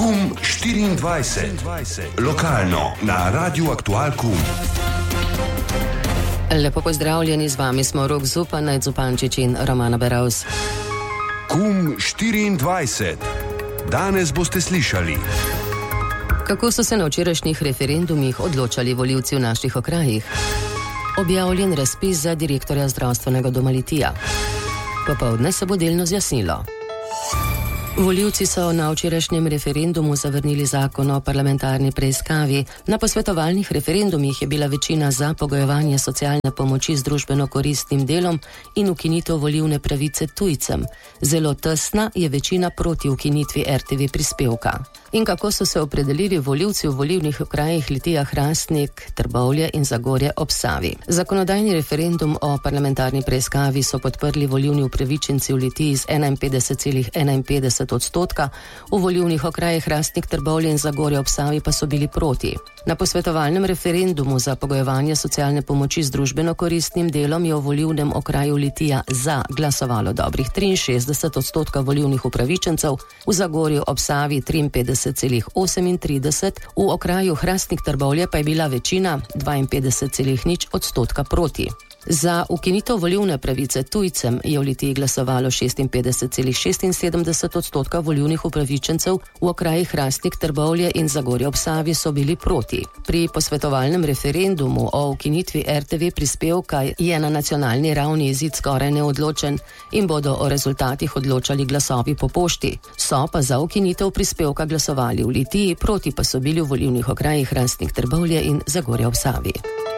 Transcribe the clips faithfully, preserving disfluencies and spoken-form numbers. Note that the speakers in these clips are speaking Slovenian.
Kum štiriindvajset. Lokalno na Radiu Aktual Kum. Lepo pozdravljeni, z vami smo Rok Zupan, Najd Zupančič in Romana Beravs. Kum štiriindvajset. Danes boste slišali, kako so se na včerajšnjih referendumih odločali volivci v naših okrajih. Objavljen razpis za direktorja zdravstvenega doma Litija. Popoldne se bo delno zjasnilo. Volivci so na včerajšnjem referendumu zavrnili zakon o parlamentarni preiskavi. Na posvetovalnih referendumih je bila večina za pogojevanje socialne pomoči z družbeno koristnim delom in ukinitev volilne pravice tujcem. Zelo tesna je večina proti ukinitvi er te ve prispevka. In kako so se opredelili volivci v volilnih okrajih Litija, Hrastnik, Trbovlje in Zagorje ob Savi. Zakonodajni referendum o parlamentarni preiskavi so podprli volilni upravičenci v Litiji z enainpetdeset celih enainpetdeset odstotka, v volilnih okrajih Hrastnik, Trbovlje in Zagorje ob Savi pa so bili proti. Na posvetovalnem referendumu za pogojevanje socialne pomoči z družbeno koristnim delom je v volilnem okraju Litija za glasovalo dobrih triinšestdeset odstotka volilnih upravičencev, v Zagorju ob Savi triinpetdeset celih osemintrideset, v okraju Hrastnik, Trbovlje pa je bila večina dvainpetdeset celih nič odstotka proti. Za ukinitev volilne pravice tujcem je v Litiji glasovalo šestinpetdeset celih šestinsedemdeset odstotka volilnih upravičencev, v okrajih Hrastnik, Trbovlje in Zagorje ob Savi so bili proti. Pri posvetovalnem referendumu o ukinitvi er te ve prispevka je na nacionalni ravni izid skoraj neodločen in bodo o rezultatih odločali glasovi po pošti. So pa za ukinitev prispevka glasovali v Litiji, proti pa so bili v volilnih okrajih Hrastnik, Trbovlje in Zagorje ob Savi.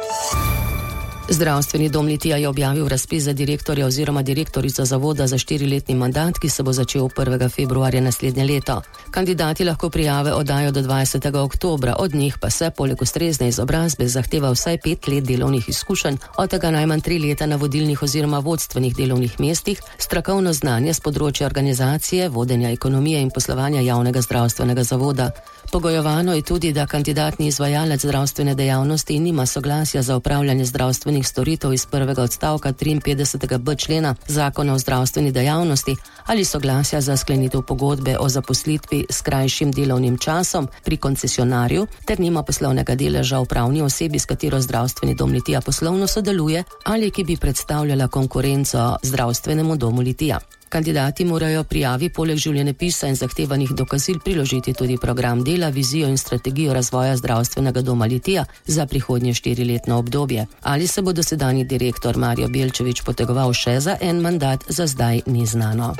Zdravstveni dom Litija je objavil razpis za direktorja oziroma direktorico zavoda za štiriletni mandat, ki se bo začel prvega februarja naslednje leto. Kandidati lahko prijave oddajo do dvajsetega oktobra, od njih pa se poleg ustrezne izobrazbe zahteva vsaj pet let delovnih izkušenj, od tega najmanj tri leta na vodilnih oziroma vodstvenih delovnih mestih, strokovno znanje z področja organizacije, vodenja ekonomije in poslovanja javnega zdravstvenega zavoda. Pogojevano je tudi, da kandidat ni izvajalec zdravstvene dejavnosti in nima soglasja za opravljanje zdravstvenih storitev iz prvega odstavka triinpetdesetega b člena Zakona o zdravstveni dejavnosti ali soglasja za sklenitev pogodbe o zaposlitvi s krajšim delovnim časom pri koncesionarju ter nima poslovnega deleža v pravni osebi, s katero zdravstveni dom Litija poslovno sodeluje ali ki bi predstavljala konkurenco zdravstvenemu domu Litija. Kandidati morajo prijavi poleg življenjepisa in zahtevanih dokazil priložiti tudi program dela, vizijo in strategijo razvoja zdravstvenega doma Litija za prihodnje štiriletno obdobje. Ali se bo dosedanji direktor Marjo Belčevič potegoval še za en mandat, za zdaj ni znano.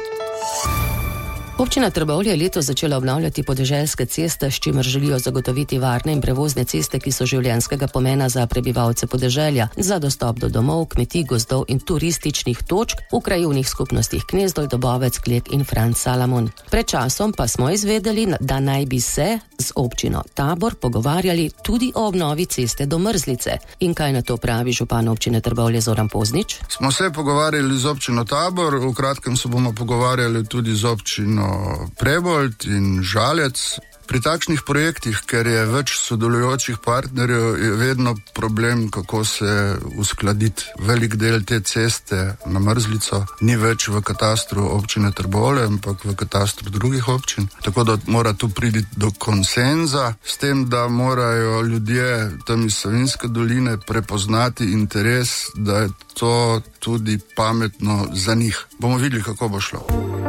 Občina Trbovlje je letos začela obnavljati podeželske ceste, s čimer želijo zagotoviti varne in prevozne ceste, ki so življenjskega pomena za prebivalce podeželja, za dostop do domov, kmetij, gozdov in turističnih točk v krajevnih skupnostih Knezdol, Dobovec, Klek in Franc Salamon. Pred časom pa smo izvedeli, da naj bi se z občino Tabor pogovarjali tudi o obnovi ceste do Mrzlice. In kaj na to pravi župan občine Trbovlje Zoran Poznič? Smo se pogovarjali z občino Tabor, v kratkem se bomo pogovarjali tudi z občino Prebold in Žalec. Pri takšnih projektih, ker je več sodelujočih partnerjev, je vedno problem, kako se uskladiti. Velik del te ceste na Mrzlico ni več v katastru občine Trbovlje, ampak v katastru drugih občin. Tako da mora tu priti do konsenza, s tem, da morajo ljudje tam iz Savinjske doline prepoznati interes, da je to tudi pametno za njih. Bomo videli, kako bo šlo.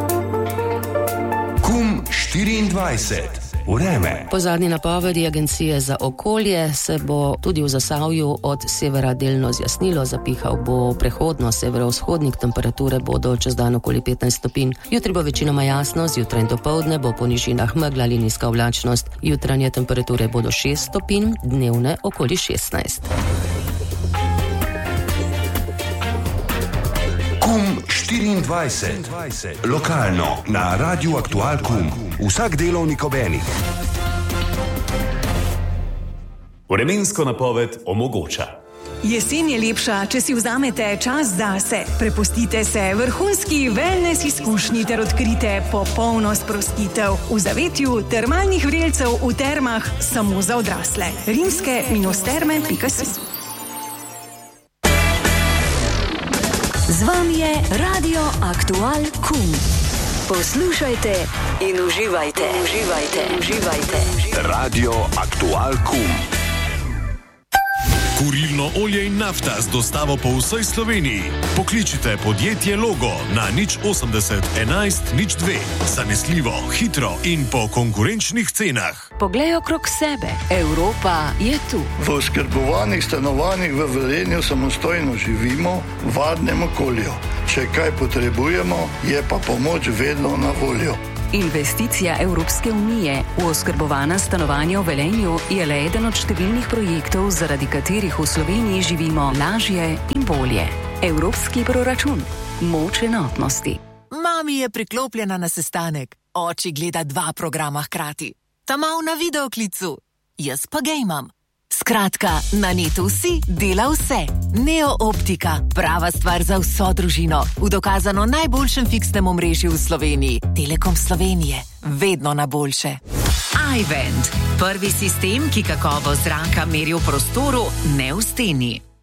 Kum štiriindvajset. Vreme. Po zadnji napovedi Agencije za okolje se bo tudi v Zasavju od severa delno zjasnilo, zapihal bo prehodno severovzhodnik, temperature bodo čez dan okoli petnajst stopinj. Jutri bo večinoma jasno, zjutraj in dopoldne bo po nižinah megla ali nizka oblačnost. Jutranje temperature bodo šest stopinj, dnevne okoli šestnajst. Kum štiriindvajset. Lokalno na Radiu Aktual Kum. Vsak delovnik ob enih. Vremensko napoved omogoča. Jesen je lepša, če si vzamete čas zase. Prepustite se vrhunski wellness izkušnji ter odkrite popolno sprostitev v zavetju termalnih vrelcev v termah samo za odrasle. rimske terme pika si. Z vami je Radio Aktual Kum. Poslušajte in uživajte. Uživajte. Uživajte. Radio Aktual Kum. Kurilno olje in nafta z dostavo po vsej Sloveniji. Pokličite podjetje Logo na nič osemdeset enajst nič dve. Zanesljivo, hitro in po konkurenčnih cenah. Poglej okrog sebe. Evropa je tu. V oskrbovanih stanovanjih v Velenju samostojno živimo v varnem okolju. Če kaj potrebujemo, je pa pomoč vedno na voljo. Investicija Evropske unije v oskrbovana stanovanja v Velenju je le eden od številnih projektov, zaradi katerih v Sloveniji živimo lažje in bolje. Evropski proračun. Moč enotnosti. Mami je priklopljena na sestanek. Oči gleda dva programa hkrati. Ta mal na videoklicu. Jaz pa gejmam. Skratka, na netu si dela vse. Neo Optika, prava stvar za vso družino. V dokazano najboljšem fiksnem omrežju v Sloveniji. Telekom Slovenije. Vedno na boljše. iVent, prvi sistem, ki kakovost zraka meri v prostoru, ne v steni.